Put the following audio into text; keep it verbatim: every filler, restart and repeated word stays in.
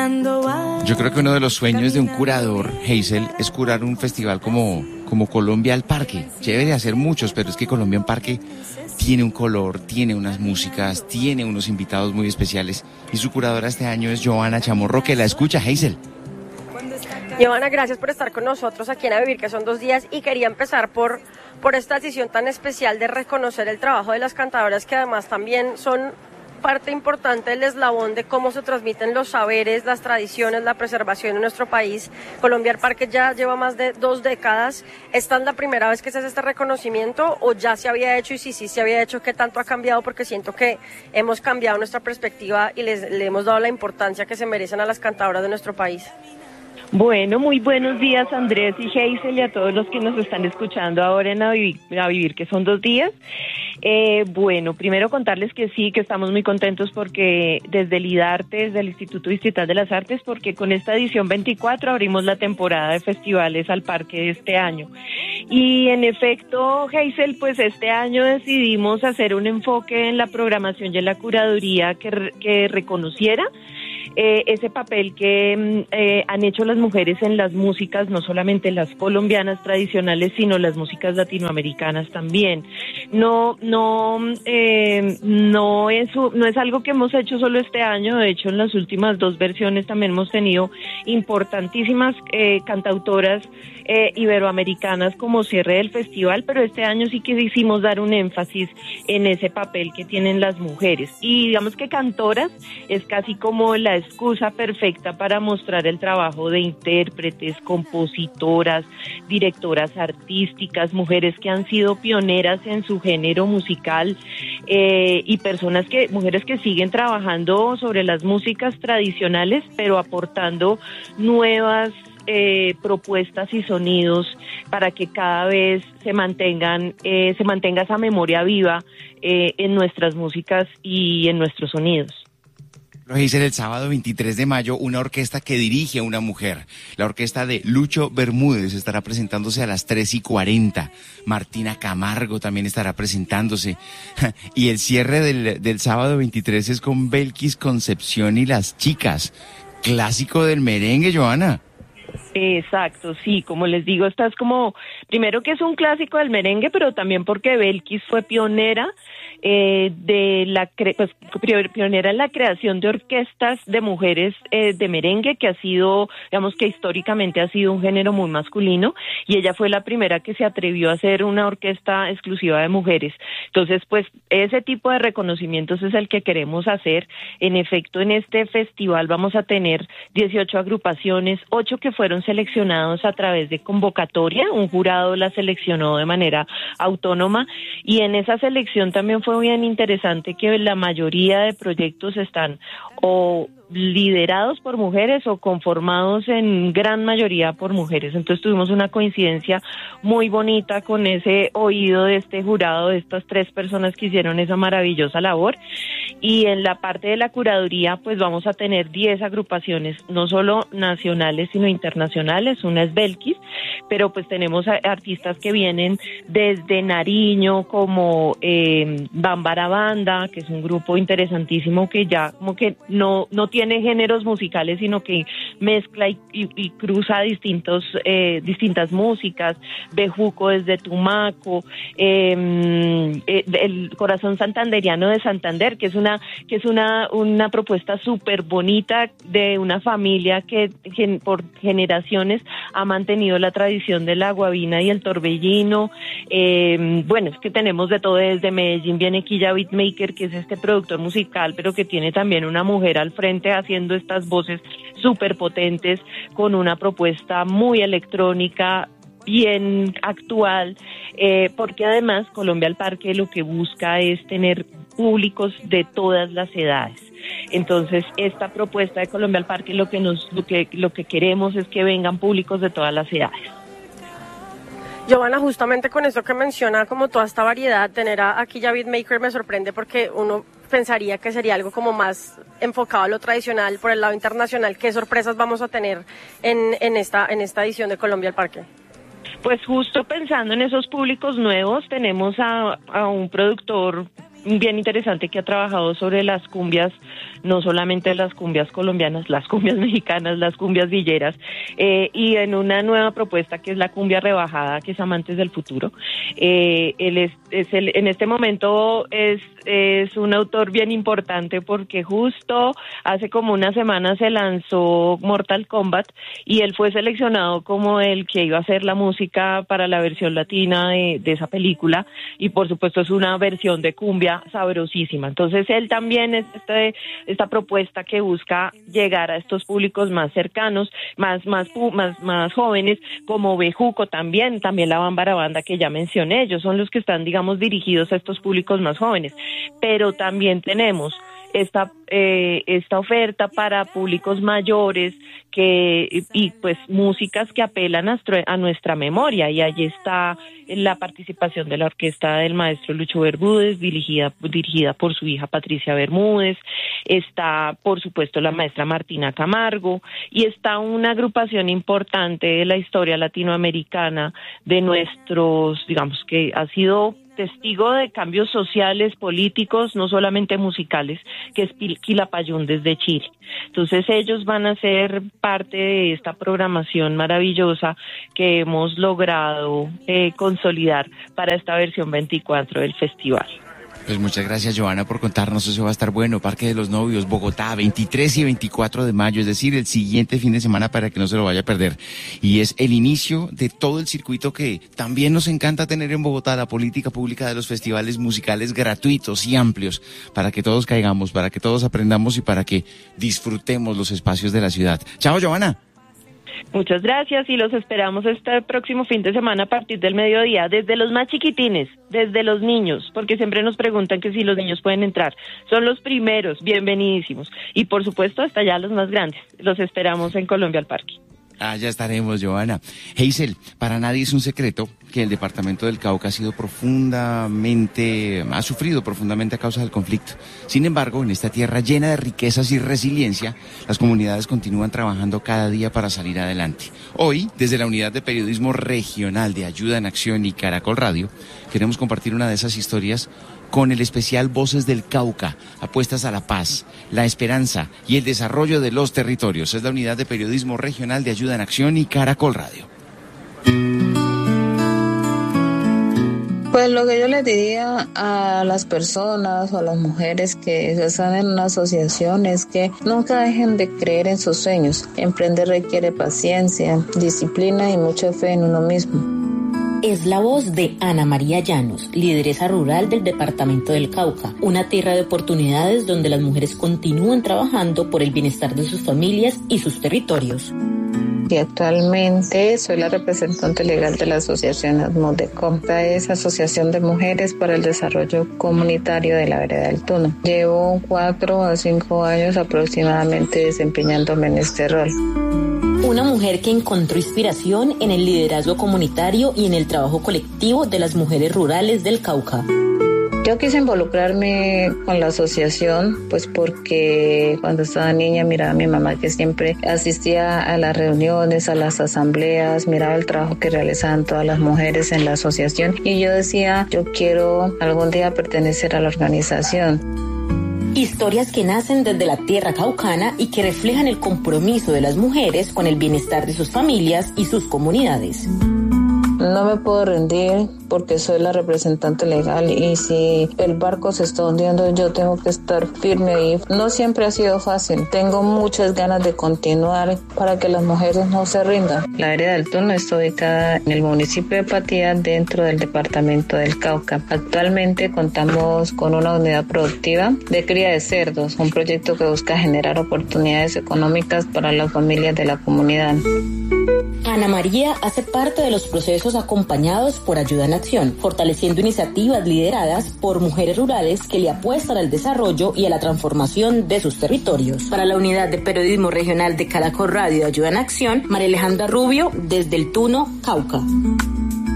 Yo creo que uno de los sueños de un curador, Hazel, es curar un festival como, como Colombia al Parque. Debe hacer muchos, pero es que Colombia al Parque tiene un color, tiene unas músicas, tiene unos invitados muy especiales. Y su curadora este año es Joana Chamorro, que la escucha, Hazel. Joana, gracias por estar con nosotros aquí en A Vivir, que son dos días, y quería empezar por, por esta decisión tan especial de reconocer el trabajo de las cantadoras, que además también son parte importante del eslabón de cómo se transmiten los saberes, las tradiciones, la preservación en nuestro país. Colombia al Parque ya lleva más de dos décadas. ¿Esta es la primera vez que se hace este reconocimiento o ya se había hecho? Y si sí se había hecho, ¿qué tanto ha cambiado? Porque siento que hemos cambiado nuestra perspectiva y les, le hemos dado la importancia que se merecen a las cantadoras de nuestro país. Bueno, muy buenos días, Andrés y Hazel, y a todos los que nos están escuchando ahora en A Vivir, a Vivir que son dos días. Eh, bueno, primero contarles que sí, que estamos muy contentos porque desde el IDARTE, desde el Instituto Distrital de las Artes, porque con esta edición veinticuatro abrimos la temporada de festivales al parque de este año. Y en efecto, Hazel, pues este año decidimos hacer un enfoque en la programación y en la curaduría que, que reconociera Eh, ese papel que eh, han hecho las mujeres en las músicas, no solamente las colombianas tradicionales, sino las músicas latinoamericanas también. No, no, eh, no es, no es algo que hemos hecho solo este año. De hecho, en las últimas dos versiones también hemos tenido importantísimas eh, cantautoras eh, iberoamericanas como cierre del festival, pero este año sí que quisimos dar un énfasis en ese papel que tienen las mujeres. Y digamos que cantoras es casi como la excusa perfecta para mostrar el trabajo de intérpretes, compositoras, directoras artísticas, mujeres que han sido pioneras en su género musical eh, y personas que, mujeres que siguen trabajando sobre las músicas tradicionales, pero aportando nuevas Eh, propuestas y sonidos para que cada vez se mantengan, eh, se mantenga esa memoria viva eh, en nuestras músicas y en nuestros sonidos. Lo dice el sábado veintitrés de mayo, una orquesta que dirige a una mujer. La orquesta de Lucho Bermúdez estará presentándose a las tres y cuarenta. Martina Camargo también estará presentándose. Y el cierre del, del sábado veintitrés es con Belkis Concepción y las Chicas. Clásico del merengue, Joana. Exacto, sí, como les digo, esta es como, primero que es un clásico del merengue, pero también porque Belkis fue pionera eh, de la cre- pues, pionera en la creación de orquestas de mujeres eh, de merengue, que ha sido, digamos que históricamente ha sido un género muy masculino, y ella fue la primera que se atrevió a hacer una orquesta exclusiva de mujeres. Entonces, pues, ese tipo de reconocimientos es el que queremos hacer. En efecto, en este festival vamos a tener dieciocho agrupaciones, ocho que fueron seleccionados a través de convocatoria, un jurado la seleccionó de manera autónoma, y en esa selección también fue bien interesante que la mayoría de proyectos están o liderados por mujeres o conformados en gran mayoría por mujeres. Entonces tuvimos una coincidencia muy bonita con ese oído de este jurado, de estas tres personas que hicieron esa maravillosa labor. Y en la parte de la curaduría, pues vamos a tener diez agrupaciones, no solo nacionales, sino internacionales. Una es Belkis, pero pues tenemos a artistas que vienen desde Nariño, como eh, Bambara Banda, que es un grupo interesantísimo que ya como que no, no tiene géneros musicales, sino que mezcla y, y, y cruza distintos, eh, distintas músicas. Bejuco desde Tumaco, eh, eh, el Corazón Santanderiano de Santander, que es una que es una una propuesta súper bonita de una familia que gen, por generaciones ha mantenido la tradición de la guabina y el torbellino. Eh, bueno, es que tenemos de todo. Desde Medellín viene Quilla Beatmaker, que es este productor musical, pero que tiene también una mujer al frente haciendo estas voces súper potentes, con una propuesta muy electrónica, bien actual, eh, porque además Colombia al Parque lo que busca es tener públicos de todas las edades. Entonces, esta propuesta de Colombia al Parque lo que nos lo que lo que queremos es que vengan públicos de todas las edades. Joana, justamente con esto que menciona, como toda esta variedad, tener a aquí ya Beatmaker me sorprende, porque uno pensaría que sería algo como más enfocado a lo tradicional. Por el lado internacional, ¿qué sorpresas vamos a tener en, en esta en esta edición de Colombia al Parque? Pues justo pensando en esos públicos nuevos, tenemos a, a un productor bien interesante que ha trabajado sobre las cumbias no solamente las cumbias colombianas, las cumbias mexicanas, las cumbias villeras, eh, y en una nueva propuesta que es la cumbia rebajada, que es Amantes del Futuro. Eh, él es, es el, en este momento es, es un autor bien importante porque justo hace como una semana se lanzó Mortal Kombat y él fue seleccionado como el que iba a hacer la música para la versión latina de, de esa película, y por supuesto es una versión de cumbia sabrosísima. Entonces él también es este, esta propuesta que busca llegar a estos públicos más cercanos, más más más más jóvenes, como Bejuco también, también la Bámbara Banda que ya mencioné. Ellos son los que están, digamos, dirigidos a estos públicos más jóvenes, pero también tenemos esta eh, esta oferta para públicos mayores que y pues músicas que apelan a, a nuestra memoria, y allí está la participación de la orquesta del maestro Lucho Bermúdez, dirigida dirigida por su hija Patricia Bermúdez, está por supuesto la maestra Martina Camargo, y está una agrupación importante de la historia latinoamericana de nuestros, digamos, que ha sido testigo de cambios sociales, políticos, no solamente musicales, que es Quilapayún desde Chile. Entonces ellos van a ser parte de esta programación maravillosa que hemos logrado eh, consolidar para esta versión veinticuatro del festival. Pues muchas gracias, Johanna, por contarnos. Eso va a estar bueno. Parque de los Novios, Bogotá, veintitrés y veinticuatro de mayo, es decir, el siguiente fin de semana, para que no se lo vaya a perder. Y es el inicio de todo el circuito que también nos encanta tener en Bogotá, la política pública de los festivales musicales gratuitos y amplios, para que todos caigamos, para que todos aprendamos y para que disfrutemos los espacios de la ciudad. Chao, Johanna. Muchas gracias, y los esperamos este próximo fin de semana a partir del mediodía, desde los más chiquitines, desde los niños, porque siempre nos preguntan que si los niños pueden entrar. Son los primeros, bienvenidísimos. Y por supuesto hasta allá los más grandes. Los esperamos en Colombia al Parque. Ah, ya estaremos, Johanna. Hazel, para nadie es un secreto que el departamento del Cauca ha sido profundamente, ha sufrido profundamente a causa del conflicto. Sin embargo, en esta tierra llena de riquezas y resiliencia, las comunidades continúan trabajando cada día para salir adelante. Hoy, desde la Unidad de Periodismo Regional de Ayuda en Acción y Caracol Radio, queremos compartir una de esas historias con el especial Voces del Cauca, apuestas a la paz, la esperanza y el desarrollo de los territorios. Es la Unidad de Periodismo Regional de Ayuda en Acción y Caracol Radio. Pues lo que yo les diría a las personas o a las mujeres que están en una asociación es que nunca dejen de creer en sus sueños. Emprender requiere paciencia, disciplina y mucha fe en uno mismo. Es la voz de Ana María Llanos, lideresa rural del departamento del Cauca, una tierra de oportunidades donde las mujeres continúan trabajando por el bienestar de sus familias y sus territorios. Y actualmente soy la representante legal de la asociación ASMODECO, es Asociación de Mujeres para el Desarrollo Comunitario de la Vereda del Tuno. Llevo cuatro a cinco años aproximadamente desempeñándome en este rol. Una mujer que encontró inspiración en el liderazgo comunitario y en el trabajo colectivo de las mujeres rurales del Cauca. Yo quise involucrarme con la asociación, pues porque cuando estaba niña miraba a mi mamá que siempre asistía a las reuniones, a las asambleas, miraba el trabajo que realizaban todas las mujeres en la asociación y yo decía, yo quiero algún día pertenecer a la organización. Historias que nacen desde la tierra caucana y que reflejan el compromiso de las mujeres con el bienestar de sus familias y sus comunidades. No me puedo rendir porque soy la representante legal y si el barco se está hundiendo yo tengo que estar firme ahí. No siempre ha sido fácil. Tengo muchas ganas de continuar para que las mujeres no se rindan. La Vereda del Tuno está ubicada en el municipio de Patía dentro del departamento del Cauca. Actualmente contamos con una unidad productiva de cría de cerdos, un proyecto que busca generar oportunidades económicas para las familias de la comunidad. Ana María hace parte de los procesos acompañados por Ayuda en Acción, fortaleciendo iniciativas lideradas por mujeres rurales que le apuestan al desarrollo y a la transformación de sus territorios. Para la Unidad de Periodismo Regional de Caracol Radio Ayuda en Acción, María Alejandra Rubio, desde el Tuno, Cauca.